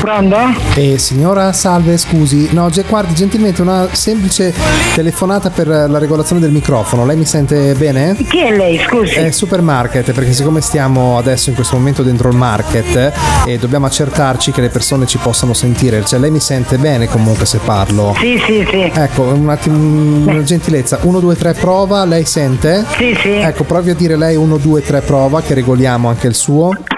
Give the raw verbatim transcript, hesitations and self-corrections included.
Pronto? Eh, signora, salve, scusi. No, ge- guardi, gentilmente una semplice telefonata per la regolazione del microfono. Lei mi sente bene? Chi è lei, scusi? È Supermarket, perché siccome stiamo adesso in questo momento dentro il market e dobbiamo accertarci che le persone ci possano sentire. Cioè, lei mi sente bene comunque se parlo? Sì, sì, sì. Ecco, un attimo, una gentilezza. uno, due, tre, prova. Lei sente? Sì, sì. Ecco, provi a dire lei uno, due, tre, prova, che regoliamo anche il suo.